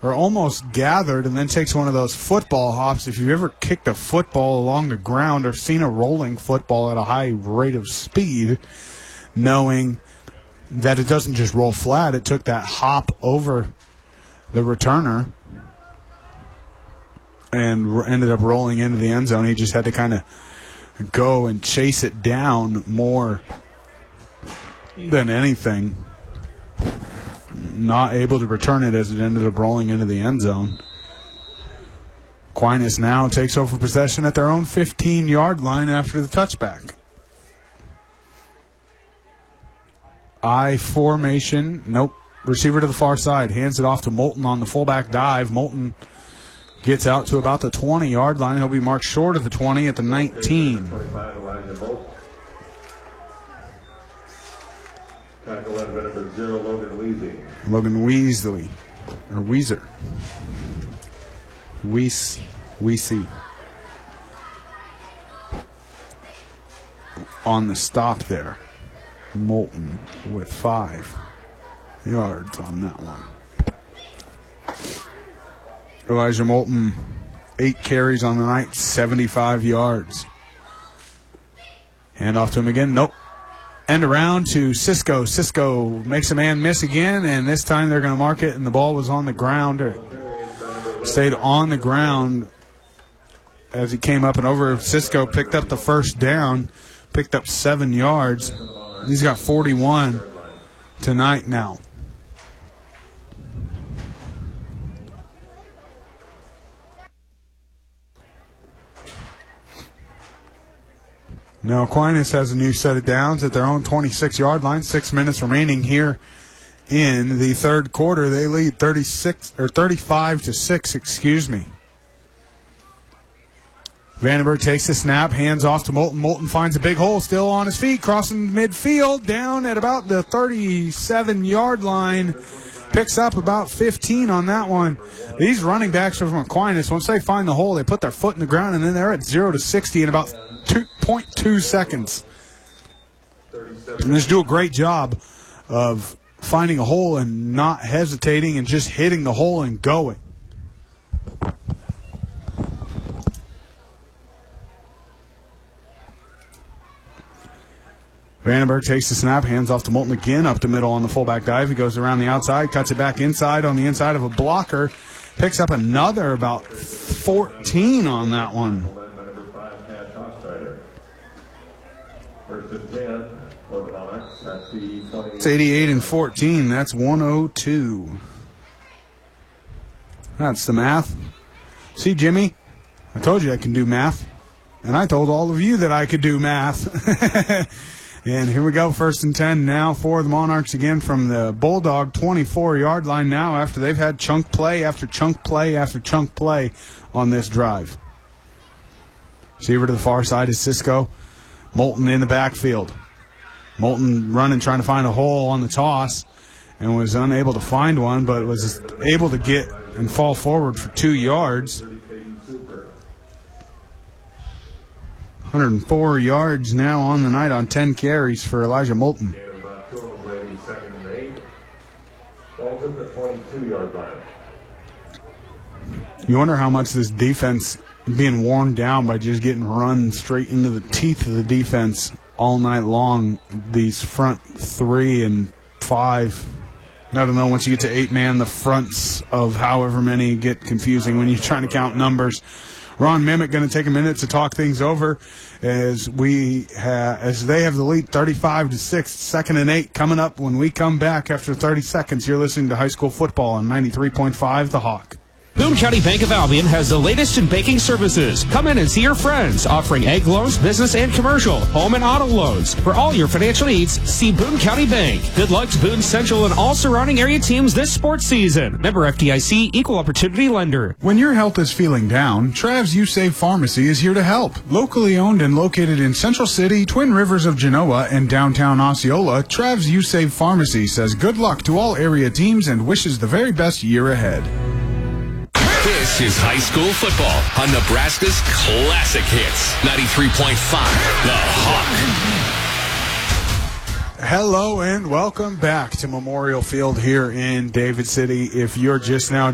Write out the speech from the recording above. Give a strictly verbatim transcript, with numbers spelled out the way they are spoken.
or almost gathered, and then takes one of those football hops. If you've ever kicked a football along the ground or seen a rolling football at a high rate of speed, knowing that it doesn't just roll flat, it took that hop over the returner and ended up rolling into the end zone. He just had to kind of go and chase it down more than anything. Not able to return it as it ended up rolling into the end zone. Aquinas now takes over possession at their own fifteen-yard line after the touchback. I formation. Nope. Receiver to the far side. Hands it off to Moulton on the fullback dive. Moulton gets out to about the twenty-yard line. He'll be marked short of the twenty at the nineteen. Logan Weasley. Or Weezer. Wees. Weesey. On the stop there. Moulton with five yards on that one. Elijah Moulton, eight carries on the night, seventy-five yards. Hand off to him again. Nope. End around to Cisco. Cisco makes a man miss again, and this time they're going to mark it, and the ball was on the ground, or stayed on the ground as he came up and over. Cisco picked up the first down, picked up seven yards. He's got forty-one tonight now. Now Aquinas has a new set of downs at their own twenty-six-yard line. Six minutes remaining here in the third quarter. They lead thirty-six or thirty-five to six. Excuse me. Vandenberg takes the snap, hands off to Moulton. Moulton finds a big hole, still on his feet, crossing midfield, down at about the thirty-seven-yard line. Picks up about fifteen on that one. These running backs from Aquinas, once they find the hole, they put their foot in the ground, and then they're at zero to sixty in about two point two seconds. And just do a great job of finding a hole and not hesitating and just hitting the hole and going. Vandenberg takes the snap, hands off to Moulton again, up the middle on the fullback dive. He goes around the outside, cuts it back inside on the inside of a blocker. Picks up another about fourteen on that one. It's eighty-eight and fourteen. That's one oh two. That's the math. See, Jimmy, I told you I can do math. And I told all of you that I could do math. And here we go, first and ten now for the Monarchs again from the Bulldog twenty-four-yard line now after they've had chunk play after chunk play after chunk play on this drive. Receiver to the far side is Cisco. Moulton in the backfield. Moulton running, trying to find a hole on the toss and was unable to find one, but was able to get and fall forward for two yards. one hundred four yards now on the night on ten carries for Elijah Moulton. You wonder how much this defense is being worn down by just getting run straight into the teeth of the defense all night long. These front three and five. I don't know, once you get to eight man, the fronts of however many get confusing when you're trying to count numbers. Ron Mimick going to take a minute to talk things over as we ha- as they have the lead thirty-five to six, second and eight coming up when we come back after thirty seconds. You're listening to High School Football on ninety-three point five The Hawk. Boone County Bank of Albion has the latest in banking services. Come in and see your friends, offering egg loans, business and commercial, home and auto loans. For all your financial needs, see Boone County Bank. Good luck to Boone Central and all surrounding area teams this sports season. Member F D I C, Equal Opportunity Lender. When your health is feeling down, Trav's You Save Pharmacy is here to help. Locally owned and located in Central City, Twin Rivers of Genoa, and downtown Osceola, Trav's You Save Pharmacy says good luck to all area teams and wishes the very best year ahead. This is high school football on Nebraska's classic hits. ninety-three point five, The Hawk. Hello and welcome back to Memorial Field here in David City. If you're just now